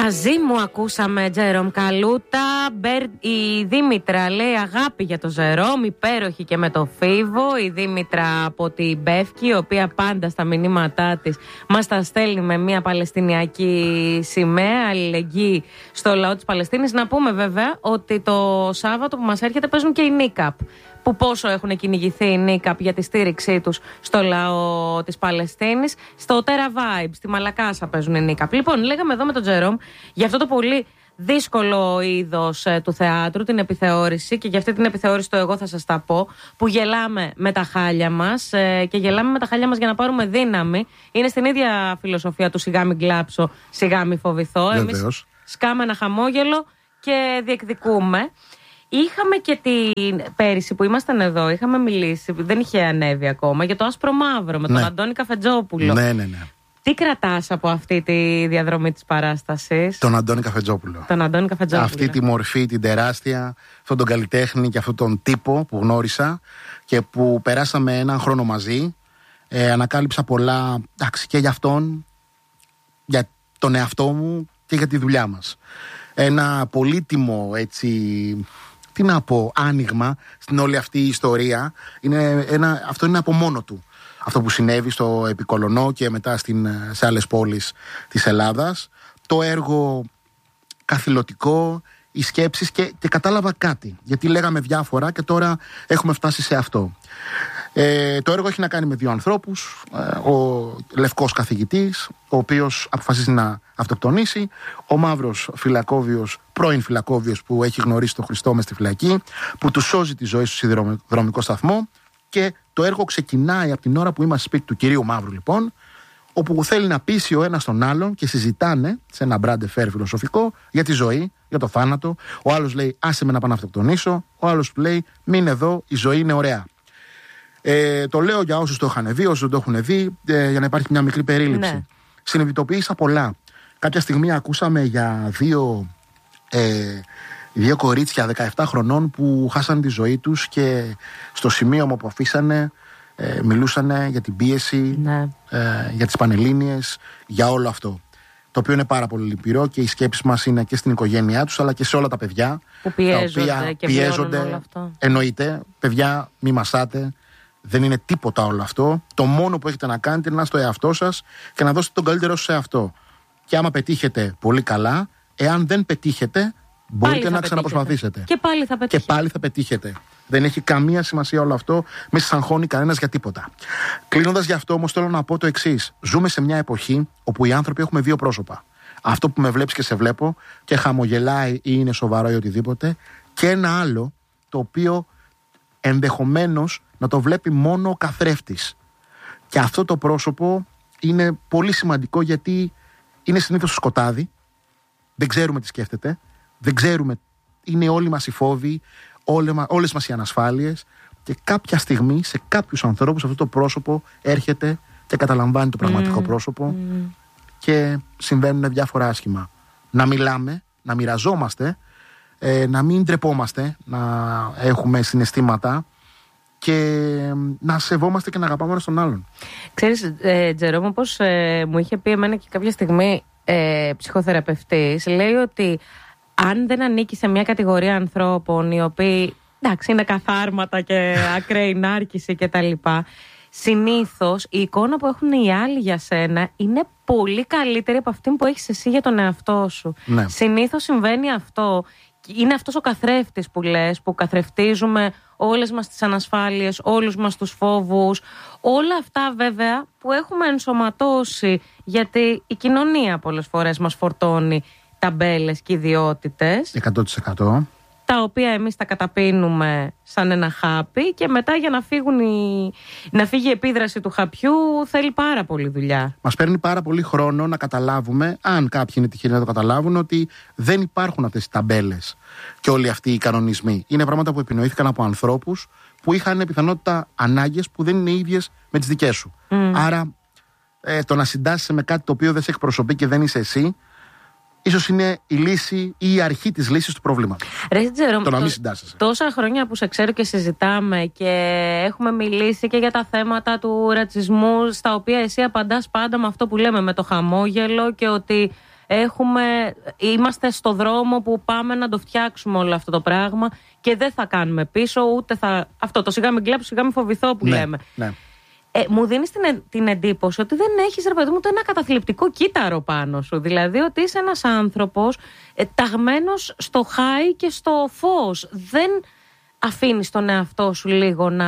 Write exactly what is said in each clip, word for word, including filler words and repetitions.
Μαζί μου ακούσαμε Τζέρομ Καλούτα. Η Δήμητρα λέει αγάπη για το Τζέρομ, υπέροχη και με το Φίβο. Η Δήμητρα από την Μπεύκη, η οποία πάντα στα μηνύματά της μας τα στέλνει με μια παλαιστινιακή σημαία, αλληλεγγύη στο λαό της Παλαιστίνης. Να πούμε βέβαια ότι το Σάββατο που μας έρχεται παίζουν και οι ΝΙΚΑΠ, που πόσο έχουν κυνηγηθεί οι ΝΙΚΑΠ για τη στήριξή τους στο λαό της Παλαιστίνης. Στο Terra Vibe, στη Μαλακάσα παίζουν οι ΝΙΚΑΠ. Λοιπόν, λέγαμε εδώ με τον Τζέρομ για αυτό το πολύ δύσκολο είδος ε, του θεάτρου, την επιθεώρηση, και για αυτή την επιθεώρηση το εγώ θα σας τα πω, που γελάμε με τα χάλια μας ε, και γελάμε με τα χάλια μας για να πάρουμε δύναμη. Είναι στην ίδια φιλοσοφία του σιγά μην κλάψω, σιγά μην φοβηθώ. Εμείς σκάμε ένα χαμόγελο και διεκδικούμε. Είχαμε και την πέρυσι που ήμασταν εδώ, είχαμε μιλήσει, δεν είχε ανέβει ακόμα, για το άσπρο μαύρο με τον ναι. Αντώνη Καφετζόπουλο. Ναι, ναι, ναι. Τι κρατάς από αυτή τη διαδρομή της παράστασης? Τον Αντώνη Καφετζόπουλο. Τον Αντώνη Καφετζόπουλο. Αυτή τη μορφή, την τεράστια, αυτόν τον καλλιτέχνη και αυτόν τον τύπο που γνώρισα και που περάσαμε έναν χρόνο μαζί. Ε, ανακάλυψα πολλά, εντάξει, και για αυτόν, για τον εαυτό μου και για τη δουλειά μας. Ένα πολύτιμο, έτσι, τι να πω, άνοιγμα στην όλη αυτή η ιστορία. Είναι ένα, αυτό είναι από μόνο του. Αυτό που συνέβη στο Επικολονό και μετά στην, σε άλλες πόλεις της Ελλάδας. Το έργο καθηλωτικό, οι σκέψεις και, και κατάλαβα κάτι. Γιατί λέγαμε διάφορα και τώρα έχουμε φτάσει σε αυτό. Ε, το έργο έχει να κάνει με δύο ανθρώπους. Ε, ο λευκός καθηγητής, ο οποίος αποφασίζει να αυτοκτονήσει. Ο μαύρος φυλακόβιος, πρώην φυλακόβιος που έχει γνωρίσει τον Χριστό μες στη φυλακή, που του σώζει τη ζωή στο σιδηροδρομικό σταθμό. Και το έργο ξεκινάει από την ώρα που είμαστε σπίτι του κυρίου Μαύρου, λοιπόν, όπου θέλει να πείσει ο ένας τον άλλον και συζητάνε σε ένα μπράντε φέρ φιλοσοφικό για τη ζωή, για το θάνατο. Ο άλλος λέει άσε με να πάω να αυτοκτονήσω. Ο άλλος του λέει μην εδώ, η ζωή είναι ωραία. Ε, το λέω για όσους το είχαν δει, όσους δεν το έχουν δει, ε, για να υπάρχει μια μικρή περίληψη. Ναι. Συνειδητοποίησα πολλά. Κάποια στιγμή ακούσαμε για δύο, ε, δύο κορίτσια δεκαεπτά χρονών που χάσαν τη ζωή τους και στο σημείο που αφήσανε ε, μιλούσαν για την πίεση, ναι. ε, για τις πανελλήνιες, για όλο αυτό. Το οποίο είναι πάρα πολύ λυπηρό και οι σκέψεις μας είναι και στην οικογένειά τους αλλά και σε όλα τα παιδιά που πιέζονται, τα οποία και πιέζονται. Όλο αυτό. Εννοείται, παιδιά, μη μασάτε. Δεν είναι τίποτα όλο αυτό. Το μόνο που έχετε να κάνετε είναι να είστε στο εαυτό σας και να δώσετε τον καλύτερο σε αυτό. Και άμα πετύχετε, πολύ καλά. Εάν δεν πετύχετε, μπορείτε να ξαναπροσπαθήσετε. Και πάλι θα πετύχετε. Και πάλι θα πετύχετε. Δεν έχει καμία σημασία όλο αυτό. Μην σας αγχώνει κανένας για τίποτα. Κλείνοντας γι' αυτό όμως, θέλω να πω το εξής. Ζούμε σε μια εποχή όπου οι άνθρωποι έχουμε δύο πρόσωπα. Αυτό που με βλέπεις και σε βλέπω και χαμογελάει ή είναι σοβαρό ή οτιδήποτε. Και ένα άλλο το οποίο ενδεχομένως να το βλέπει μόνο ο καθρέφτης. Και αυτό το πρόσωπο είναι πολύ σημαντικό γιατί είναι συνήθως στο σκοτάδι. Δεν ξέρουμε τι σκέφτεται. Δεν ξέρουμε. Είναι όλοι μας οι φόβοι, όλες μας οι ανασφάλειες. Και κάποια στιγμή σε κάποιους ανθρώπους αυτό το πρόσωπο έρχεται και καταλαμβάνει το πραγματικό mm. πρόσωπο mm. και συμβαίνουν διάφορα άσχημα. Να μιλάμε, να μοιραζόμαστε, ε, να μην ντρεπόμαστε, να έχουμε συναισθήματα και να σεβόμαστε και να αγαπάμε ένας τον άλλον. Ξέρεις, ε, Τζερόμ, όπως ε, μου είχε πει εμένα και κάποια στιγμή ε, ψυχοθεραπευτής, λέει ότι αν δεν ανήκει σε μια κατηγορία ανθρώπων οι οποίοι, εντάξει, είναι καθάρματα και ακραίη νάρκηση και τα λοιπά, συνήθως η εικόνα που έχουν οι άλλοι για σένα είναι πολύ καλύτερη από αυτή που έχεις εσύ για τον εαυτό σου. Ναι. Συνήθως συμβαίνει αυτό. Είναι αυτός ο καθρέφτης που λες, που καθρεφτίζουμε όλες μας τις ανασφάλειες, όλους μας τους φόβους, όλα αυτά βέβαια που έχουμε ενσωματώσει, γιατί η κοινωνία πολλές φορές μας φορτώνει ταμπέλες και ιδιότητες εκατό τοις εκατό, τα οποία εμείς τα καταπίνουμε σαν ένα χάπι και μετά για να, φύγουν οι... να φύγει η επίδραση του χαπιού θέλει πάρα πολύ δουλειά. Μας παίρνει πάρα πολύ χρόνο να καταλάβουμε, αν κάποιοι είναι τυχεροί να το καταλάβουν, ότι δεν υπάρχουν αυτές οι ταμπέλες και όλοι αυτοί οι κανονισμοί. Είναι πράγματα που επινοήθηκαν από ανθρώπους που είχαν πιθανότητα ανάγκες που δεν είναι ίδιες με τις δικές σου. Mm. Άρα ε, το να συντάσσεσαι με κάτι το οποίο δεν σε εκπροσωπεί και δεν είσαι εσύ, ίσως είναι η λύση ή η αρχή της λύσης του προβλήματος. Ρε Τζερόμ, το να μην συντάσσεσαι. Τόσα χρόνια που σε ξέρω και συζητάμε και έχουμε μιλήσει και για τα θέματα του ρατσισμού, στα οποία εσύ απαντάς πάντα με αυτό που λέμε, με το χαμόγελο, και ότι έχουμε, είμαστε στο δρόμο που πάμε να το φτιάξουμε όλο αυτό το πράγμα και δεν θα κάνουμε πίσω, ούτε θα. Αυτό το σιγά μην κλάψω, σιγά μην φοβηθώ που ναι, λέμε. Ναι. Ε, μου δίνεις την, την εντύπωση ότι δεν έχεις, ρε παιδί μου, το ένα καταθλιπτικό κύτταρο πάνω σου. Δηλαδή ότι είσαι ένας άνθρωπος ε, ταγμένος στο χάι και στο φως. Δεν αφήνεις τον εαυτό σου λίγο να,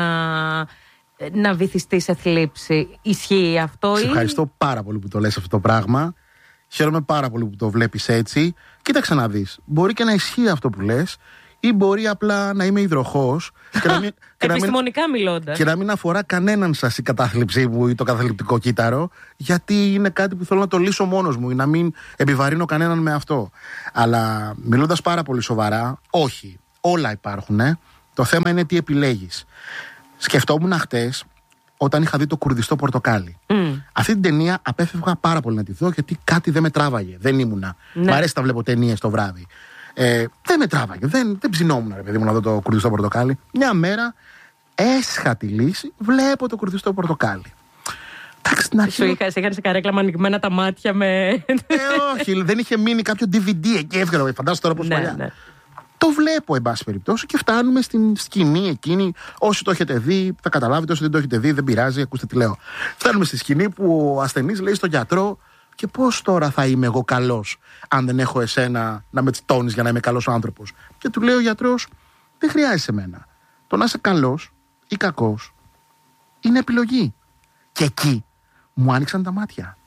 να βυθιστεί σε θλίψη. Ισχύει αυτό? Σε ή... ευχαριστώ πάρα πολύ που το λες αυτό το πράγμα. Χαίρομαι πάρα πολύ που το βλέπεις έτσι. Κοίταξε να δεις. Μπορεί και να ισχύει αυτό που λες, ή μπορεί απλά να είμαι υδροχός και να μην, και επιστημονικά να μην, μιλώντας. Και να μην αφορά κανέναν σας η κατάθλιψή μου ή το καταθλιπτικό κύτταρο, γιατί είναι κάτι που θέλω να το λύσω μόνος μου ή να μην επιβαρύνω κανέναν με αυτό. Αλλά μιλώντας πάρα πολύ σοβαρά, όχι. Όλα υπάρχουν. Ε. Το θέμα είναι τι επιλέγεις. Σκεφτόμουν χτες όταν είχα δει το Κουρδιστό Πορτοκάλι. Mm. Αυτή την ταινία απέφευγα πάρα πολύ να τη δω, γιατί κάτι δεν με τράβαγε. Δεν ήμουνα. Ναι. Μ' αρέσει να βλέπω ταινίες το βράδυ. Ε, δεν με τράβαγε. Δεν, δεν ψινόμουν, ρε παιδί μου, να δω το Κουρδιστό Πορτοκάλι. Μια μέρα έσχα τη λύση, βλέπω το Κουρδιστό Πορτοκάλι. Εντάξει, στην αρχή. Σου είχα, είχαν σε καρέκλα ανοιγμένα τα μάτια με. Ε, όχι, δεν είχε μείνει κάποιο ντι βι ντι εκεί. Εύκαιρο, φαντάζομαι τώρα πώς παλιά. Ναι. Το βλέπω, εν πάση περιπτώσει, και φτάνουμε στην σκηνή εκείνη. Όσοι το έχετε δει, θα καταλάβετε. Όσοι δεν το έχετε δει, δεν πειράζει, ακούστε τι λέω. Φτάνουμε στη σκηνή που ο ασθενής λέει στον γιατρό: και πώς τώρα θα είμαι εγώ καλός, αν δεν έχω εσένα να με τσιτώνεις για να είμαι καλός άνθρωπος? Και του λέει ο γιατρός: δεν χρειάζεσαι εμένα. Το να είσαι καλός ή κακός είναι επιλογή. Και εκεί μου άνοιξαν τα μάτια.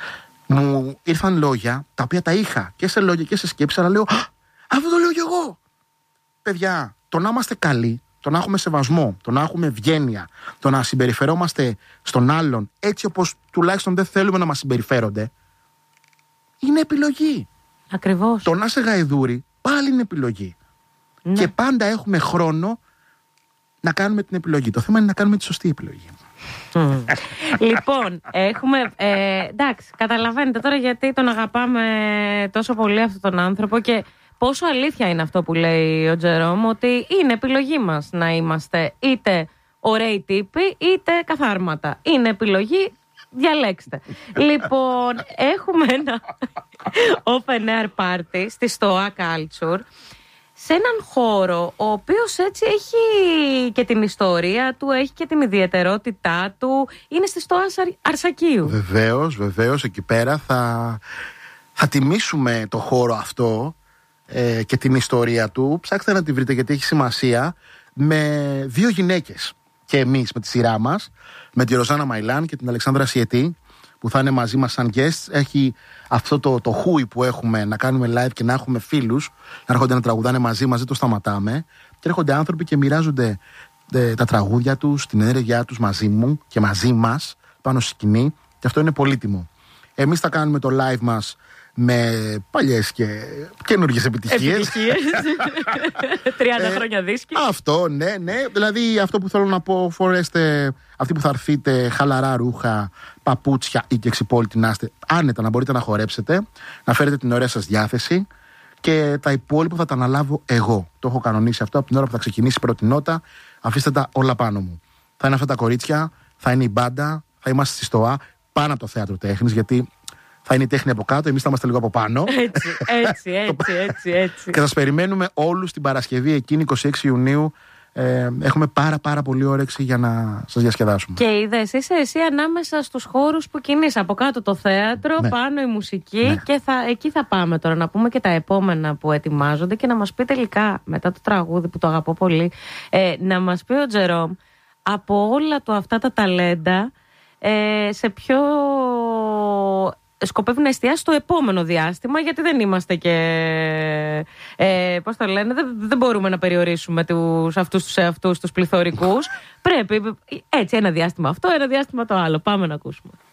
Μου ήρθαν λόγια τα οποία τα είχα και σε λόγια και σε σκέψη, αλλά λέω: αυτό το λέω κι εγώ. Παιδιά, το να είμαστε καλοί, το να έχουμε σεβασμό, το να έχουμε ευγένεια, το να συμπεριφερόμαστε στον άλλον έτσι όπως τουλάχιστον δεν θέλουμε να μας συμπεριφέρονται, είναι επιλογή. Ακριβώς. Το να είσαι γαϊδούρι πάλι είναι επιλογή. Ναι. Και πάντα έχουμε χρόνο να κάνουμε την επιλογή. Το θέμα είναι να κάνουμε τη σωστή επιλογή. Mm. Λοιπόν, έχουμε. Ε, εντάξει, καταλαβαίνετε τώρα γιατί τον αγαπάμε τόσο πολύ αυτόν τον άνθρωπο και πόσο αλήθεια είναι αυτό που λέει ο Τζερόμ, ότι είναι επιλογή μας να είμαστε είτε ωραίοι τύποι είτε καθάρματα. Είναι επιλογή, διαλέξτε. Λοιπόν, έχουμε ένα open air party στη Stoa Culture, σε έναν χώρο ο οποίος έτσι έχει και την ιστορία του, έχει και την ιδιαιτερότητά του. Είναι στη Stoa Αρσακίου. Βεβαίως, βεβαίως, εκεί πέρα θα, θα τιμήσουμε το χώρο αυτό ε, και την ιστορία του. Ψάξτε να τη βρείτε γιατί έχει σημασία, με δύο γυναίκες και εμείς με τη σειρά μας, με τη Ροζάνα Μαϊλάν και την Αλεξάνδρα Σιετή, που θα είναι μαζί μας σαν guests. Έχει αυτό το, το χούι που έχουμε να κάνουμε live και να έχουμε φίλους να έρχονται να τραγουδάνε μαζί μας, δεν το σταματάμε. Και έρχονται άνθρωποι και μοιράζονται ε, τα τραγούδια τους, την ενέργειά τους μαζί μου και μαζί μας πάνω στη σκηνή. Και αυτό είναι πολύτιμο. Εμείς θα κάνουμε το live μας με παλιές και καινούργιες επιτυχίες. Επιτυχίες. τριάντα ε, χρόνια δίσκοι. Αυτό, ναι, ναι. Δηλαδή αυτό που θέλω να πω, φορέστε, αυτοί που θα έρθείτε, χαλαρά ρούχα, παπούτσια ή και εξυπόλυτη να είστε άνετα, να μπορείτε να χορέψετε, να φέρετε την ωραία σας διάθεση και τα υπόλοιπα θα τα αναλάβω εγώ. Το έχω κανονίσει αυτό από την ώρα που θα ξεκινήσει η πρώτη νότα. Αφήστε τα όλα πάνω μου. Θα είναι αυτά τα κορίτσια, θα είναι η μπάντα, θα είμαστε στη Στοά, πάνω από το θέατρο τέχνης, γιατί θα είναι η τέχνη από κάτω, εμείς θα είμαστε λίγο από πάνω. Έτσι, έτσι, έτσι, έτσι, έτσι. Και σας περιμένουμε όλους την Παρασκευή εκείνη, είκοσι έξι Ιουνίου. Ε, έχουμε πάρα πάρα πολύ όρεξη για να σας διασκεδάσουμε. Και είδες, είσαι εσύ ανάμεσα στους χώρους που κινείς. Από κάτω το θέατρο, ναι, πάνω η μουσική, ναι, και θα, εκεί θα πάμε τώρα να πούμε και τα επόμενα που ετοιμάζονται και να μας πει τελικά, μετά το τραγούδι που το αγαπώ πολύ, ε, να μας πει ο Τζερόμ από όλα του αυτά τα ταλέντα, ε, σε ποιο σκοπεύει να εστιάσει στο επόμενο διάστημα, γιατί δεν είμαστε και ε, πώς το λένε, δεν, δεν μπορούμε να περιορίσουμε τους, αυτούς τους εαυτούς τους πληθωρικούς. Πρέπει έτσι ένα διάστημα αυτό, ένα διάστημα το άλλο. Πάμε να ακούσουμε.